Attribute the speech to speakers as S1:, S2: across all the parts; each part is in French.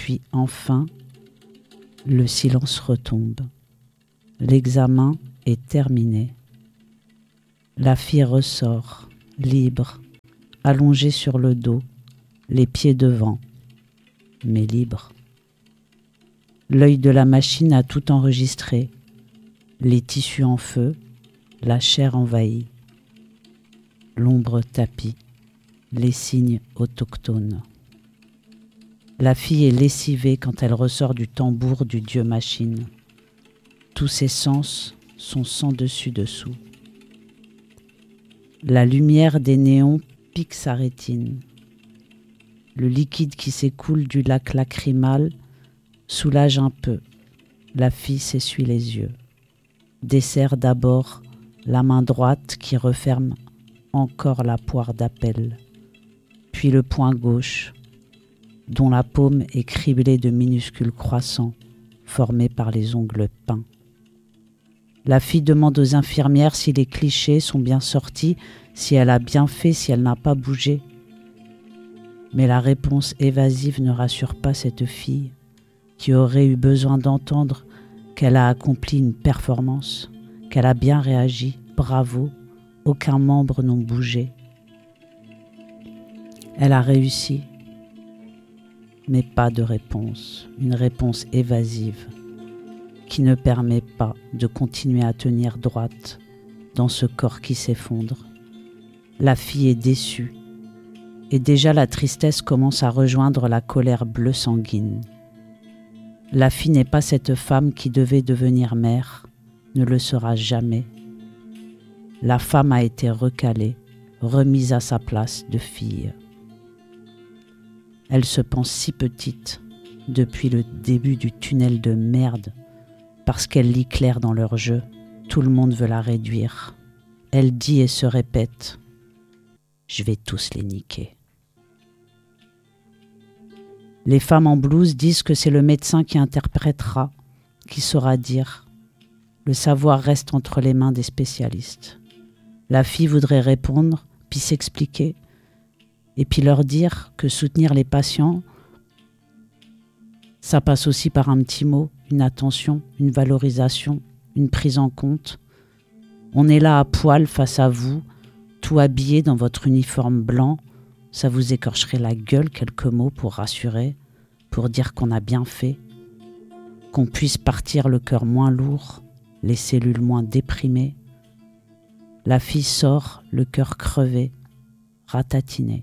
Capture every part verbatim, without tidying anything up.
S1: Puis enfin, le silence retombe. L'examen est terminé. La fille ressort, libre, allongée sur le dos, les pieds devant, mais libre. L'œil de la machine a tout enregistré, les tissus en feu, la chair envahie, l'ombre tapie, les signes autochtones. La fille est lessivée quand elle ressort du tambour du dieu machine. Tous ses sens sont sans dessus-dessous. La lumière des néons pique sa rétine. Le liquide qui s'écoule du lac lacrymal soulage un peu. La fille s'essuie les yeux. Dessert d'abord la main droite qui referme encore la poire d'appel, puis le poing gauche, dont la paume est criblée de minuscules croissants formés par les ongles peints. La fille demande aux infirmières si les clichés sont bien sortis, si elle a bien fait, si elle n'a pas bougé. Mais la réponse évasive ne rassure pas cette fille qui aurait eu besoin d'entendre qu'elle a accompli une performance, qu'elle a bien réagi, bravo, aucun membre n'a bougé. Elle a réussi, mais pas de réponse, une réponse évasive qui ne permet pas de continuer à tenir droite dans ce corps qui s'effondre. La fille est déçue et déjà la tristesse commence à rejoindre la colère bleue sanguine. La fille n'est pas cette femme qui devait devenir mère, ne le sera jamais. La femme a été recalée, remise à sa place de fille. Elle se pense si petite depuis le début du tunnel de merde parce qu'elle lit clair dans leur jeu. Tout le monde veut la réduire. Elle dit et se répète « Je vais tous les niquer ». Les femmes en blouse disent que c'est le médecin qui interprétera, qui saura dire. Le savoir reste entre les mains des spécialistes. La fille voudrait répondre, puis s'expliquer, et puis leur dire que soutenir les patients, ça passe aussi par un petit mot, une attention, une valorisation, une prise en compte. On est là à poil face à vous, tout habillé dans votre uniforme blanc. Ça vous écorcherait la gueule quelques mots pour rassurer, pour dire qu'on a bien fait, qu'on puisse partir le cœur moins lourd, les cellules moins déprimées. La fille sort, le cœur crevé, ratatiné.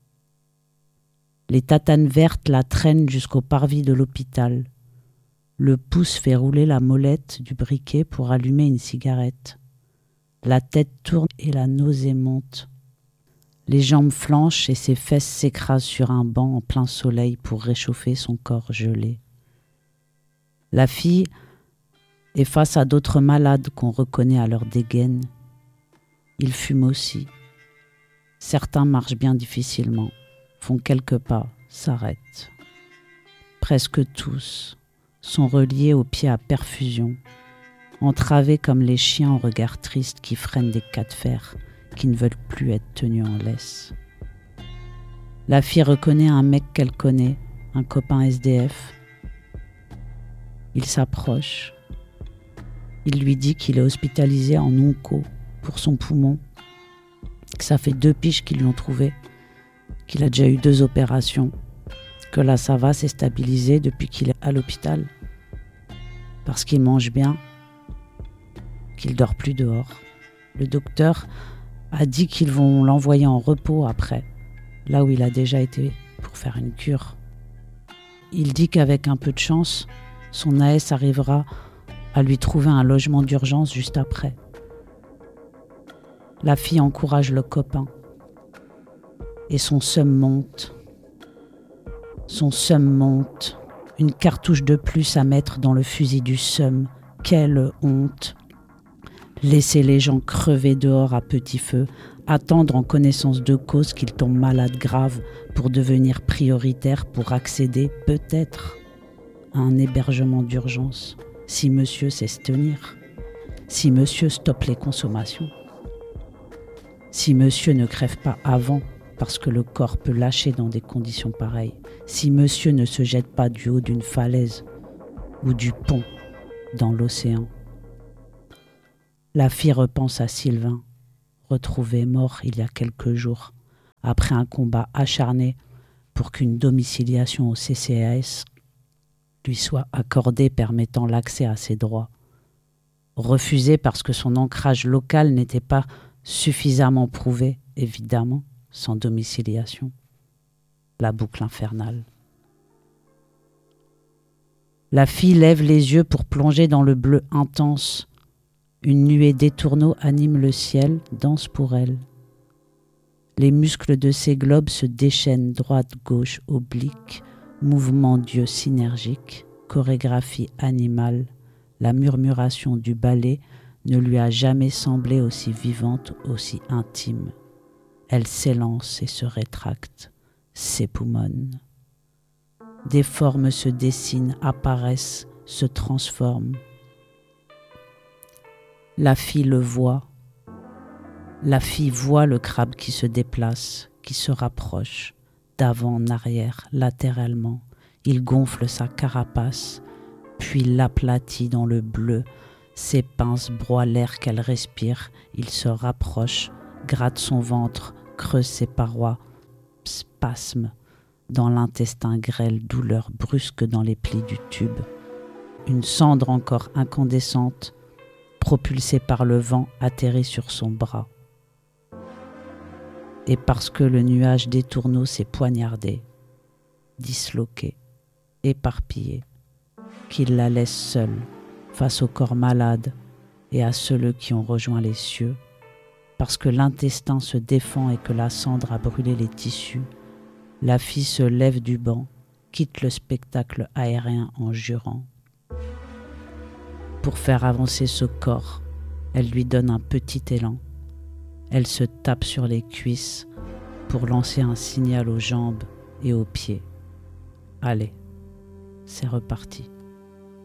S1: Les tatanes vertes la traînent jusqu'au parvis de l'hôpital. Le pouce fait rouler la molette du briquet pour allumer une cigarette. La tête tourne et la nausée monte. Les jambes flanchent et ses fesses s'écrasent sur un banc en plein soleil pour réchauffer son corps gelé. La fille est face à d'autres malades qu'on reconnaît à leur dégaine. Ils fument aussi. Certains marchent bien difficilement, font quelques pas, s'arrêtent. Presque tous sont reliés aux pieds à perfusion, entravés comme les chiens au regard triste qui freinent des cas de fer, qui ne veulent plus être tenus en laisse. La fille reconnaît un mec qu'elle connaît, un copain S D F. Il s'approche. Il lui dit qu'il est hospitalisé en onco pour son poumon, que ça fait deux piges qu'ils l'ont trouvé, qu'il a déjà eu deux opérations, que là ça va, s'est stabilisé depuis qu'il est à l'hôpital, parce qu'il mange bien, qu'il dort plus dehors. Le docteur a dit qu'ils vont l'envoyer en repos après, là où il a déjà été pour faire une cure. Il dit qu'avec un peu de chance, son A S arrivera à lui trouver un logement d'urgence juste après. La fille encourage le copain et son seum monte. Son seum monte. Une cartouche de plus à mettre dans le fusil du seum. Quelle honte! Laisser les gens crever dehors à petit feu, attendre en connaissance de cause qu'ils tombent malades graves pour devenir prioritaires pour accéder peut-être à un hébergement d'urgence, si monsieur sait se tenir, si monsieur stoppe les consommations, si monsieur ne crève pas avant parce que le corps peut lâcher dans des conditions pareilles, si monsieur ne se jette pas du haut d'une falaise ou du pont dans l'océan. La fille repense à Sylvain, retrouvé mort il y a quelques jours, après un combat acharné pour qu'une domiciliation au C C A S lui soit accordée permettant l'accès à ses droits. Refusé parce que son ancrage local n'était pas suffisamment prouvé, évidemment, sans domiciliation. La boucle infernale. La fille lève les yeux pour plonger dans le bleu intense. Une nuée d'étourneaux anime le ciel, danse pour elle. Les muscles de ses globes se déchaînent droite-gauche oblique, mouvement d'yeux synergique, chorégraphie animale. La murmuration du ballet ne lui a jamais semblé aussi vivante, aussi intime. Elle s'élance et se rétracte, s'époumonne. Des formes se dessinent, apparaissent, se transforment. La fille le voit. La fille voit le crabe qui se déplace, qui se rapproche, d'avant en arrière, latéralement. Il gonfle sa carapace, puis l'aplatit dans le bleu. Ses pinces broient l'air qu'elle respire. Il se rapproche, gratte son ventre, creuse ses parois, spasme. Dans l'intestin grêle, douleur brusque dans les plis du tube. Une cendre encore incandescente, propulsée par le vent, atterrit sur son bras. Et parce que le nuage des tourneaux s'est poignardé, disloqué, éparpillé, qu'il la laisse seule face au corps malade et à ceux qui ont rejoint les cieux, parce que l'intestin se défend et que la cendre a brûlé les tissus, la fille se lève du banc, quitte le spectacle aérien en jurant. Pour faire avancer ce corps, elle lui donne un petit élan. Elle se tape sur les cuisses pour lancer un signal aux jambes et aux pieds. Allez, c'est reparti.